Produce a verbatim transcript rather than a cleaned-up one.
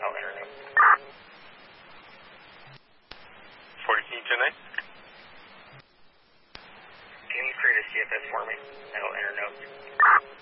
I'll enter note. forty, can you tonight? Can you create a C F S for me? I'll enter note.